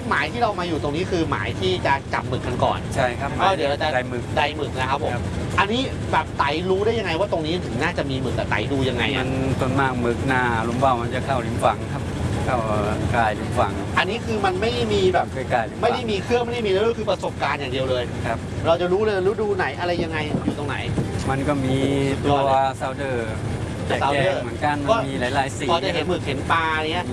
หมายที่เรามาอยู่ตรงนี้คือหมายที่จะจับหมึกกันก่อนใช่ครับก็เดี๋ยวเราจะไดหมึกนะครับผมอันนี้แบบไตรู้ได้ยังไงว่าตรงนี้ถึงน่าจะมีหมึกแต่ไตดูยังไงมันต้นมากหมึกหน้าลุมเบ้ามันจะเข้าริมฝั่งครับเข้ากายริมฝั่งอันนี้คือมันไม่มีแบบไม่ได้มีเครื่องไม่ได้มีแล้วคือประสบการณ์อย่างเดียวเลยครับเราจะรู้เลยฤดูไหนอะไรยังไงอยู่ตรงไหนมันก็มีตัวซาวเดอร์แจกแจงเหมือนกันมันมีหลายๆสีพอจะเห็นหมึกเห็นปลาเนี้ย